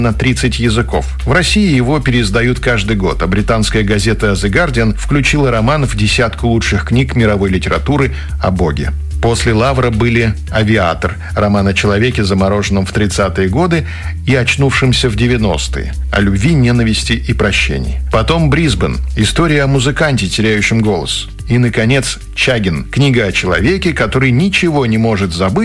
на 30 языков. В России его переиздают каждый год, а британская газета The Guardian включила роман в десятку лучших книг мировой литературы о Боге. После «Лавра» были «Авиатор», роман о человеке, замороженном в 30-е годы и очнувшемся в 90-е, о любви, ненависти и прощении. Потом «Брисбен», история о музыканте, теряющем голос. И, наконец, «Чагин», книга о человеке, который ничего не может забыть,